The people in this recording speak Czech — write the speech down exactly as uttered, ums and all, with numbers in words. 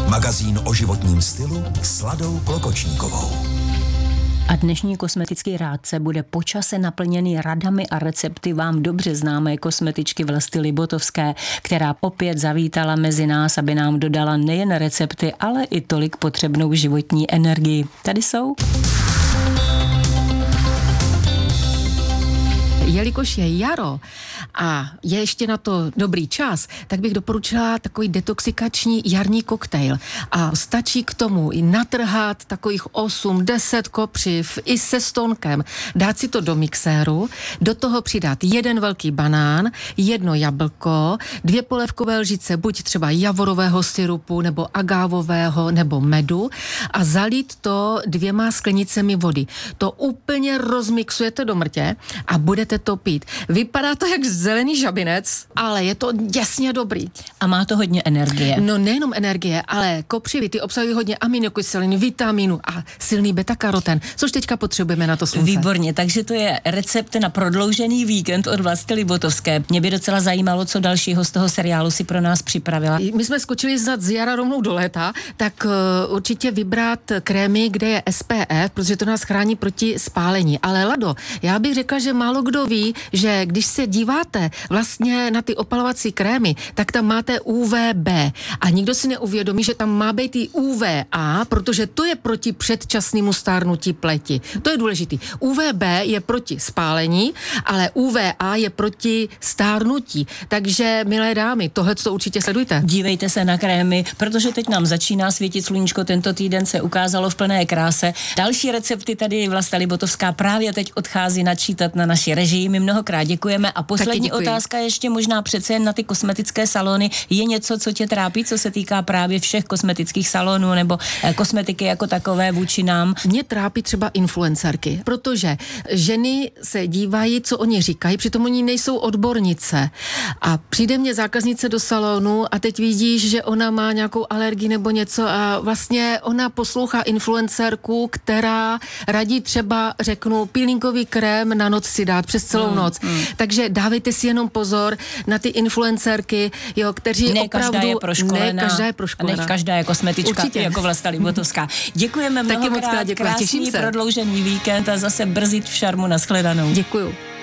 Magazín o životním stylu s Ladou Klokočníkovou. A dnešní kosmetický rádce bude po čase naplněný radami a recepty vám dobře známé kosmetičky Vlasty Libotovské, která opět zavítala mezi nás, aby nám dodala nejen recepty, ale i tolik potřebnou životní energii. Tady jsou. Jelikož je jaro a je ještě na to dobrý čas, tak bych doporučila takový detoxikační jarní koktejl. A stačí k tomu i natrhat takových osm deset kopřiv i se stonkem. Dát si to do mixéru, do toho přidat jeden velký banán, jedno jablko, dvě polévkové lžice, buď třeba javorového syrupu, nebo agávového, nebo medu a zalít to dvěma sklenicemi vody. To úplně rozmixujete do mrtě a budete to pít. Vypadá to jak zelený žabinec, ale je to jasně dobrý. A má to hodně energie. No nejenom energie, ale kopřivy, ty obsahují hodně aminokyselin, vitamínu a silný beta-karoten, což teďka potřebujeme na to slunce. Výborně, takže to je recept na prodloužený víkend od Vlasty Libotovské. Mě by docela zajímalo, co dalšího z toho seriálu si pro nás připravila. My jsme skočili z jara rovnou do léta, tak uh, určitě vybrat krémy, kde je S P F, protože to nás chrání proti spálení. Ale Lado, já bych řekla, že málo kdo ví, že když se díváte vlastně na ty opalovací krémy, tak tam máte U V B. A nikdo si neuvědomí, že tam má být i U V A, protože to je proti předčasnému stárnutí pleti. To je důležitý. U V B je proti spálení, ale U V A je proti stárnutí. Takže, milé dámy, tohle co určitě sledujte. Dívejte se na krémy, protože teď nám začíná svítit sluníčko, tento týden se ukázalo v plné kráse. Další recepty tady Vlasta Libotovská právě teď odchází načítat na naši režii. My mnohokrát děkujeme a poslední otázka ještě možná přece jen na ty kosmetické salony. Je něco, co tě trápí, co se týká právě všech kosmetických salonů nebo eh, kosmetiky jako takové vůči nám? Mě trápí třeba influencerky, protože ženy se dívají, co oni říkají, přitom oni nejsou odbornice. A přijde mě zákaznice do salonu a teď vidíš, že ona má nějakou alergii nebo něco a vlastně ona poslouchá influencerku, která radí třeba, řeknu, peelingový krém na noc si dát přes celou Hmm. noc. Hmm. Takže dávejte si jenom pozor na ty influencerky, jo, kteří ne opravdu... Každá je proškolená, ne každá je proškolená. Ne každá je kosmetička, Určitě. Jako Vlasta Libotovská. Děkujeme mnohokrát, děkuji. krásný prodloužený víkend a zase brzy v šarmu, nashledanou. Děkuju.